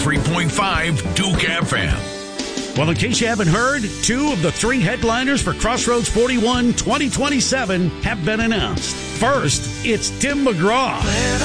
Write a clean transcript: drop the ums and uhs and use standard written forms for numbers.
93.5 Duke FM. Well, in case you haven't heard, 2 of the 3 headliners for Crossroads 41 2027 have been announced. First, it's Tim McGraw.